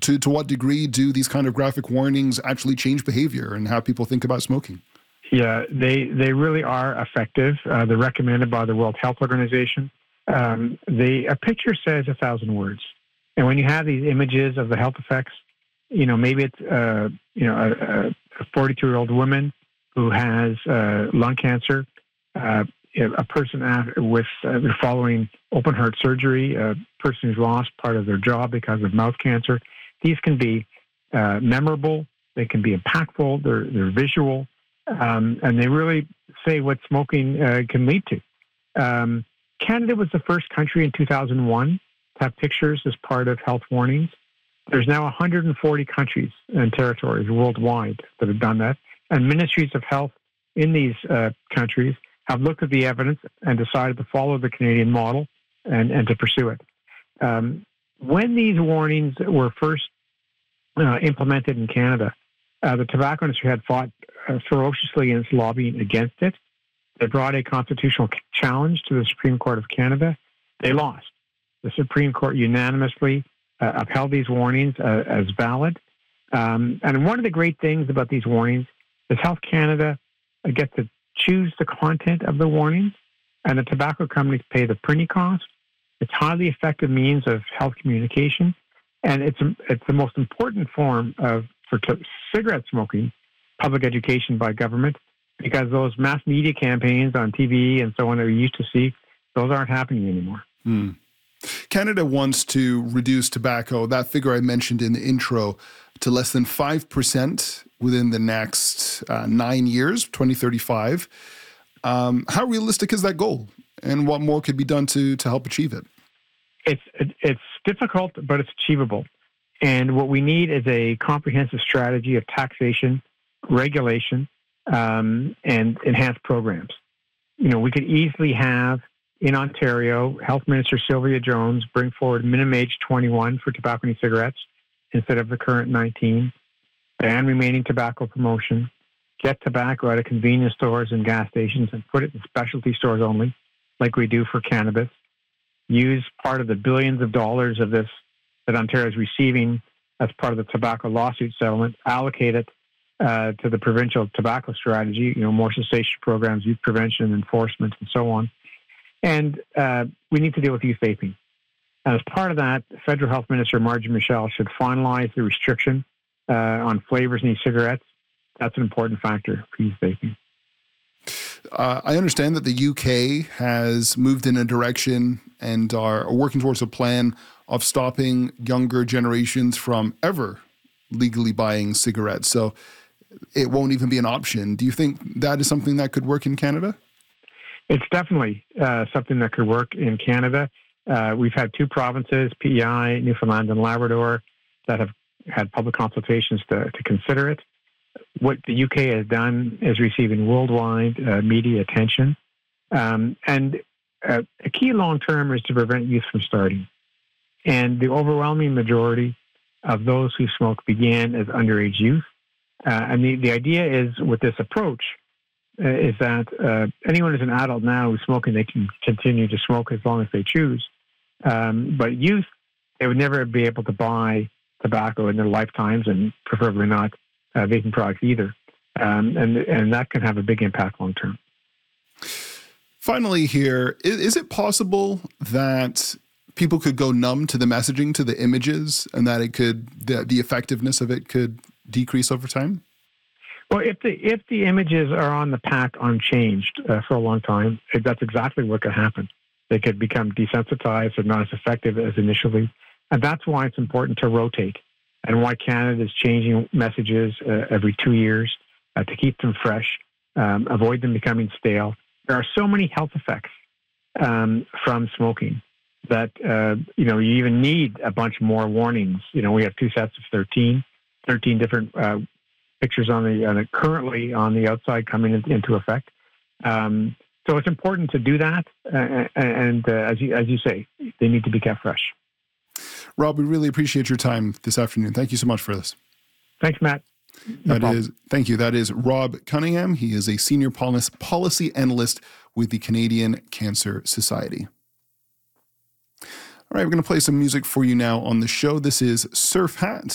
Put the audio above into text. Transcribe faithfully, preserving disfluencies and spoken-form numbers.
to, to what degree do these kind of graphic warnings actually change behavior and how people think about smoking? Yeah, they, they really are effective. Uh, they're recommended by the World Health Organization. Um, they, a picture says a thousand words. And when you have these images of the health effects, you know, maybe it's, uh, you know, a, a forty-two-year-old woman who has uh, lung cancer, uh, a person with uh, following open heart surgery, a person who's lost part of their jaw because of mouth cancer. These can be uh, memorable. They can be impactful. They're, they're visual. Um, and they really say what smoking uh, can lead to. Um, Canada was the first country in two thousand one to have pictures as part of health warnings. There's now one hundred forty countries and territories worldwide that have done that. And ministries of health in these uh, countries have looked at the evidence and decided to follow the Canadian model and, and to pursue it. Um, when these warnings were first uh, implemented in Canada, uh, the tobacco industry had fought uh, ferociously in its lobbying against it. They brought a constitutional challenge to the Supreme Court of Canada. They lost. The Supreme Court unanimously uh, upheld these warnings uh, as valid. Um, and one of the great things about these warnings is Health Canada uh, gets to choose the content of the warnings, and the tobacco companies pay the printing cost. It's a highly effective means of health communication, and it's it's the most important form of for t- cigarette smoking, public education by government, because those mass media campaigns on T V and so on that we used to see, those aren't happening anymore. Hmm. Canada wants to reduce tobacco, that figure I mentioned in the intro, to less than five percent within the next uh, nine years, twenty thirty-five. Um, how realistic is that goal? And what more could be done to, to help achieve it? It's, it, it's difficult, but it's achievable. And what we need is a comprehensive strategy of taxation, regulation, um, and enhanced programs. You know, we could easily have in Ontario, Health Minister Sylvia Jones bring forward minimum age twenty-one for tobacco and cigarettes instead of the current nineteen, ban remaining tobacco promotion, get tobacco out of convenience stores and gas stations and put it in specialty stores only, like we do for cannabis, use part of the billions of dollars of this that Ontario is receiving as part of the tobacco lawsuit settlement, allocate it uh, to the provincial tobacco strategy, you know, more cessation programs, youth prevention, enforcement, and so on. And uh, we need to deal with youth vaping. As part of that, Federal Health Minister Margie Michel should finalize the restriction uh, on flavors in e-cigarettes. That's an important factor for youth vaping. Uh, I understand that the U K has moved in a direction and are working towards a plan of stopping younger generations from ever legally buying cigarettes. So it won't even be an option. Do you think that is something that could work in Canada? It's definitely uh, something that could work in Canada. Uh, we've had two provinces, P E I, Newfoundland and Labrador, that have had public consultations to, to consider it. What the U K has done is receiving worldwide uh, media attention. Um, and uh, a key long-term is to prevent youth from starting. And the overwhelming majority of those who smoke began as underage youth. Uh, and the, the idea is, with this approach, uh, is that uh, anyone who's an adult now who's smoking, they can continue to smoke as long as they choose. Um, but youth, they would never be able to buy tobacco in their lifetimes, and preferably not uh, vaping products either. Um, and, and that can have a big impact long term. Finally here, is, is it possible that people could go numb to the messaging, to the images, and that it could, the, the effectiveness of it could decrease over time? Well, if the if the images are on the pack unchanged uh, for a long time, that's exactly what could happen. They could become desensitized or not as effective as initially. And that's why it's important to rotate, and why Canada is changing messages uh, every two years uh, to keep them fresh, um, avoid them becoming stale. There are so many health effects um, from smoking that, uh, you know, you even need a bunch more warnings. You know, we have two sets of thirteen, thirteen different uh, pictures on the, on the currently on the outside coming in, into effect. Um, so it's important to do that. Uh, and uh, as you as you say, they need to be kept fresh. Rob, we really appreciate your time this afternoon. Thank you so much for this. Thanks, Matt. No that is, thank you. That is Rob Cunningham. He is a senior policy analyst with the Canadian Cancer Society. All right, we're going to play some music for you now on the show. This is Surf Hat